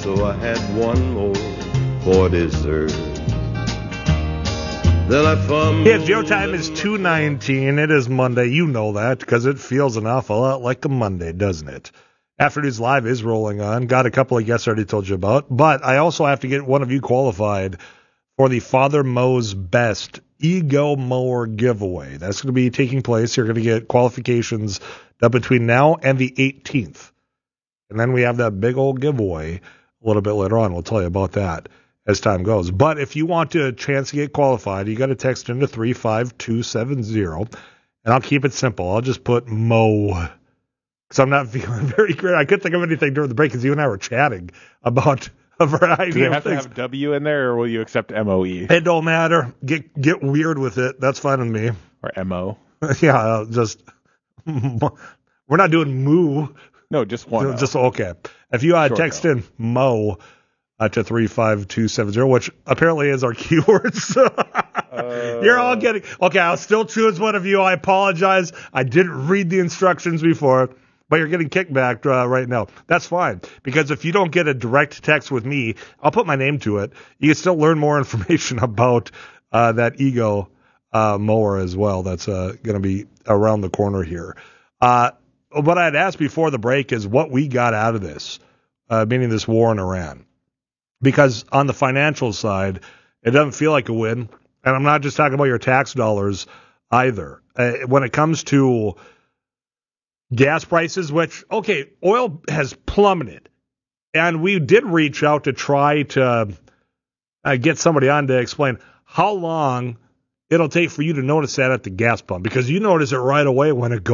so I had one more for dessert. Then I fumbled. Yeah, Joe time is 2:19. It is Monday. You know that because it feels an awful lot like a Monday, doesn't it? Afternoons Live is rolling on. Got a couple of guests I already told you about. But I also have to get one of you qualified for the Father Mows Best Ego Mower giveaway. That's going to be taking place. You're going to get qualifications done between now and the 18th. And then we have that big old giveaway a little bit later on. We'll tell you about that as time goes. But if you want a chance to get qualified, you got to text into 35270, and I'll keep it simple. I'll just put Mo, because I'm not feeling very great. I couldn't think of anything during the break because you and I were chatting about a variety of things. Do you have to have W in there, or will you accept MOE? It don't matter. Get weird with it. That's fine with me. Or MO. Yeah, just we're not doing moo. No, just one. Just okay. If you text in Mo to 35270, which apparently is our keywords. You're all getting okay. I'll still choose one of you. I apologize. I didn't read the instructions before, but you're getting kickback right now. That's fine, because if you don't get a direct text with me, I'll put my name to it. You can still learn more information about that Ego mower as well. That's going to be around the corner here. What I had asked before the break is what we got out of this, meaning this war in Iran. Because on the financial side, it doesn't feel like a win. And I'm not just talking about your tax dollars either. When it comes to gas prices, which, okay, oil has plummeted. And we did reach out to try to get somebody on to explain how long it'll take for you to notice that at the gas pump. Because you notice it right away when it goes